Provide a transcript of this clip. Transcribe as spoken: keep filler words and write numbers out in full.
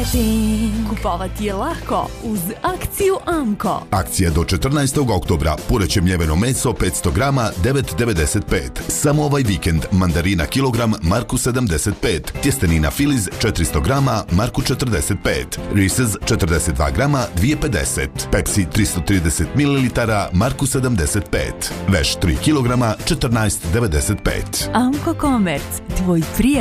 Kupovati je lako uz akciju Amko. Akcija do četrnaestog oktobra. Pureće mljeveno meso petsto grama devet devedeset pet. Samo ovaj vikend mandarina kilogram marku sedamdeset pet. Tjestenina Filiz četiristo grama marku četrdeset pet. Reese's četrdeset dva grama dvije pedeset. Pepsi tristo trideset mililitara marku sedamdeset pet. Veš tri kilograma četrnaest devedeset pet. Amko Komerc, tvoj prijatelj.